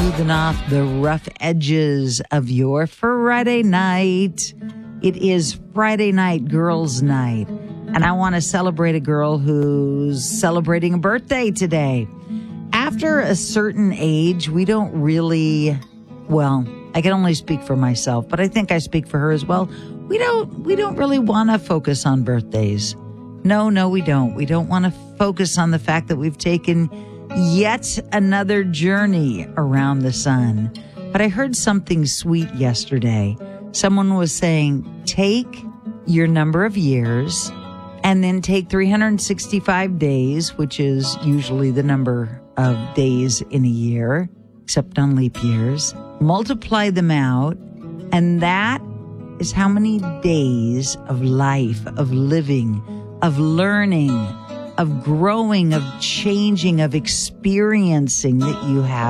smoothing off the rough edges of your Friday night. It is Friday night, girls' night, and I want to celebrate a girl who's celebrating a birthday today. After a certain age, we don't really, well, I can only speak for myself, but I think I speak for her as well. We don't really want to focus on birthdays. No, we don't. We don't want to focus on the fact that we've taken yet another journey around the sun. But I heard something sweet yesterday. Someone was saying, take your number of years and then take 365 days, which is usually the number of days in a year, except on leap years, multiply them out, and that is how many days of life, of living, of learning, of growing, of changing, of experiencing that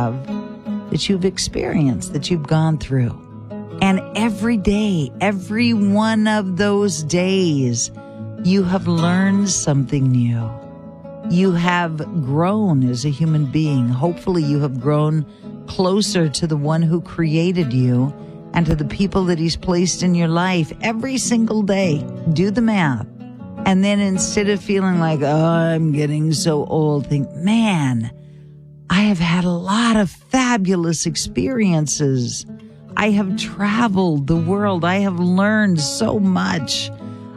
you've experienced, that you've gone through. And every day, every one of those days, you have learned something new. You have grown as a human being. Hopefully you have grown closer to the one who created you and to the people that he's placed in your life every single day. Do the math. And then instead of feeling like, oh, I'm getting so old, think, man, I have had a lot of fabulous experiences. I have traveled the world. I have learned so much.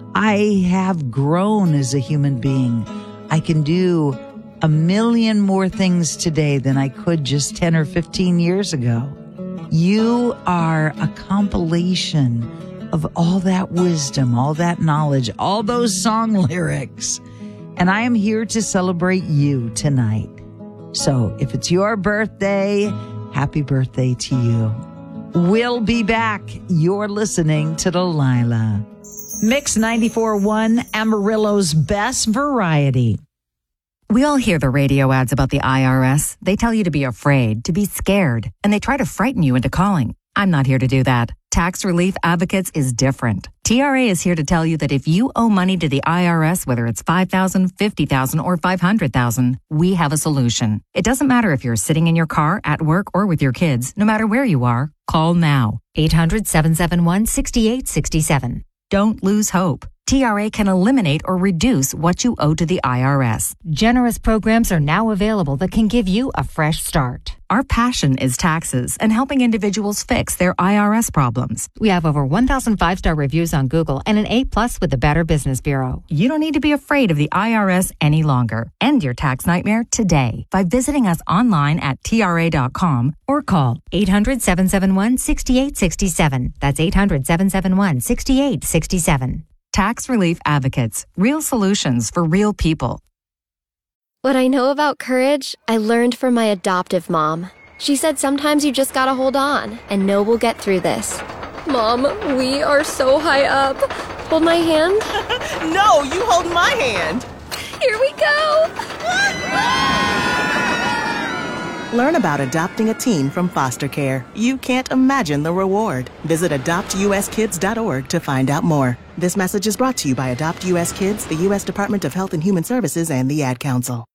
I have grown as a human being. I can do a million more things today than I could just 10 or 15 years ago. You are a compilation of all that wisdom, all that knowledge, all those song lyrics. And I am here to celebrate you tonight. So if it's your birthday, happy birthday to you. We'll be back. You're listening to Delilah. Mix 94.1, Amarillo's best variety. We all hear the radio ads about the IRS. They tell you to be afraid, to be scared, and they try to frighten you into calling. I'm not here to do that. Tax Relief Advocates is different. TRA is here to tell you that if you owe money to the IRS, whether it's $5,000, $50,000, or $500,000, we have a solution. It doesn't matter if you're sitting in your car, at work, or with your kids. No matter where you are, call now. 800-771-6867. Don't lose hope. TRA can eliminate or reduce what you owe to the IRS. Generous programs are now available that can give you a fresh start. Our passion is taxes and helping individuals fix their IRS problems. We have over 1,000 five-star reviews on Google and an A+ with the Better Business Bureau. You don't need to be afraid of the IRS any longer. End your tax nightmare today by visiting us online at TRA.com or call 800-771-6867. That's 800-771-6867. Tax Relief Advocates. Real solutions for real people. What I know about courage, I learned from my adoptive mom. She said sometimes you just gotta hold on and know we'll get through this. Mom, we are so high up. Hold my hand. No, you hold my hand. Here we go. Learn about adopting a teen from foster care. You can't imagine the reward. Visit adoptuskids.org to find out more. This message is brought to you by Adopt US Kids, the U.S. Department of Health and Human Services, and the Ad Council.